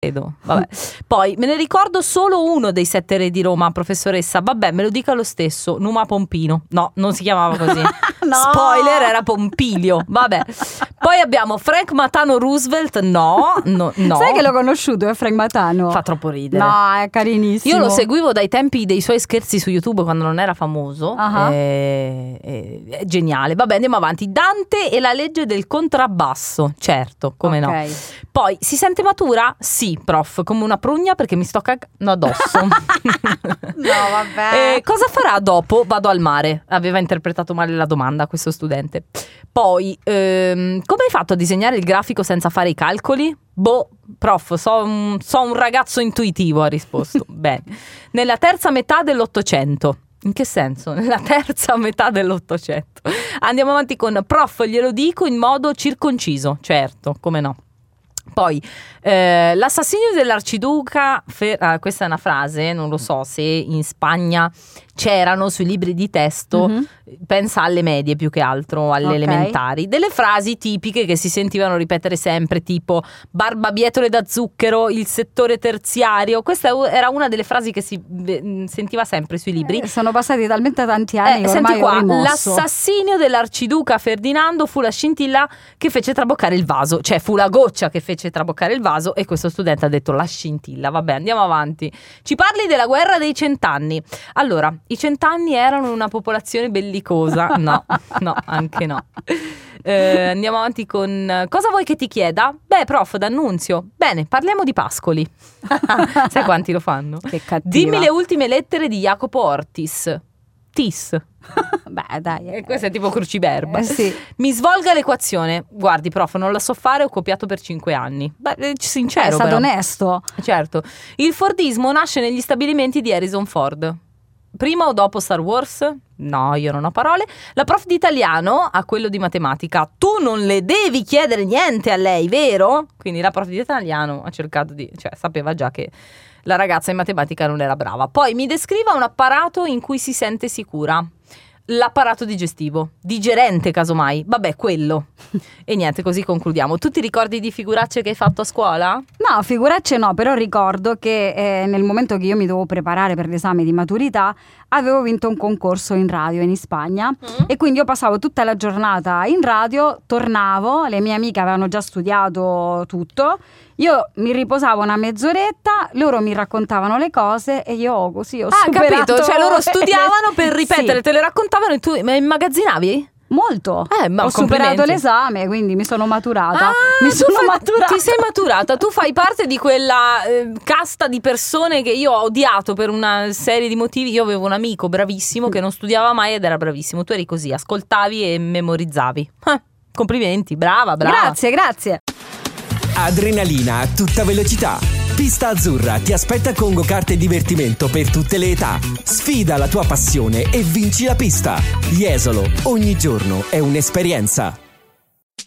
credo. Vabbè. Poi me ne ricordo solo uno dei 7 re di Roma, professoressa. Vabbè, me lo dica lo stesso. Numa Pompino. No, non si chiamava così. No. Spoiler, era Pompilio. Vabbè. Poi abbiamo Frank Matano Roosevelt. No. Sai che l'ho conosciuto, Frank Matano? Fa troppo ridere. No, è carinissimo. Io lo seguivo dai tempi dei suoi scherzi su YouTube quando non era famoso. È geniale. Vabbè, andiamo avanti. Dante e la legge del contrabbasso. Certo, come no. Poi, si sente matura? Sì, prof, come una prugna perché mi sto cagando addosso. No, vabbè. Cosa farà dopo? Vado al mare. Aveva interpretato male la domanda questo studente. Poi, come hai fatto a disegnare il grafico senza fare i calcoli? Boh, prof, so un ragazzo intuitivo, ha risposto. Bene. Nella terza metà dell'Ottocento. In che senso? Nella terza metà dell'Ottocento. Andiamo avanti con prof, glielo dico in modo circonciso. Certo, come no. Poi l'assassinio dell'arciduca questa è una frase, non lo so se in Spagna c'erano sui libri di testo, pensa alle medie più che altro, alle elementari, delle frasi tipiche che si sentivano ripetere sempre, tipo barbabietole da zucchero, il settore terziario. Questa era una delle frasi che si sentiva sempre sui libri. Sono passati talmente tanti anni che ormai senti qua, ho rimosso. l'assassinio dell'arciduca Ferdinando fu la scintilla che fece traboccare il vaso, cioè fu la goccia che fece traboccare il vaso, e questo studente ha detto la scintilla. Vabbè, andiamo avanti. Ci parli della guerra dei 100 anni. Allora, i 100 anni erano una popolazione bellicosa? No, anche no. Andiamo avanti con cosa vuoi che ti chieda? Beh, prof, D'Annunzio. Bene, parliamo di Pascoli. Sai quanti lo fanno? Che cattiva. Dimmi le ultime lettere di Jacopo Ortis. Tis. Beh, dai. Questo è tipo cruciverba. Sì. Mi svolga l'equazione. Guardi, prof, non la so fare, ho copiato per 5 anni. Beh, sincero, è stato però. onesto. Certo. Il Fordismo nasce negli stabilimenti di Harrison Ford. Prima o dopo Star Wars? No, io non ho parole. La prof di italiano a quello di matematica. Tu non le devi chiedere niente a lei, vero? Quindi la prof di italiano ha cercato sapeva già che la ragazza in matematica non era brava. Poi mi descriva un apparato in cui si sente sicura. L'apparato digestivo, digerente casomai, vabbè, quello. E niente, così concludiamo. Tu ti ricordi di figuracce che hai fatto a scuola? No, figuracce no, però ricordo che nel momento che io mi dovevo preparare per l'esame di maturità avevo vinto un concorso in radio in Spagna e quindi io passavo tutta la giornata in radio, tornavo, le mie amiche avevano già studiato tutto, io mi riposavo una mezz'oretta, loro mi raccontavano le cose e io così ho superato. Capito, cioè loro studiavano per ripetere, Sì. Te le raccontavano e tu immagazzinavi? Molto. Ma ho superato l'esame, quindi mi sono maturata. Maturata. Ti sei maturata. Tu fai parte di quella casta di persone che io ho odiato per una serie di motivi. Io avevo un amico bravissimo che non studiava mai ed era bravissimo. Tu eri così, ascoltavi e memorizzavi. Complimenti, brava. Grazie. Adrenalina a tutta velocità. Pista Azzurra ti aspetta con go-kart e divertimento per tutte le età. Sfida la tua passione e vinci la pista. Jesolo, ogni giorno è un'esperienza.